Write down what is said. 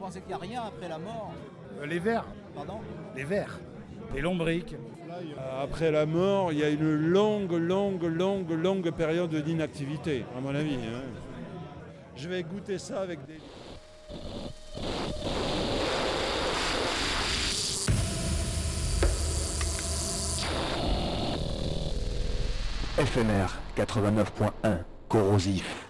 pensez qu'il n'y a rien après la mort? Les vers. Pardon? Les vers. Les lombriques. Après la mort, il y a une longue période d'inactivité, à mon avis. Hein. Je vais goûter ça avec des... FMR 89.1, corrosif.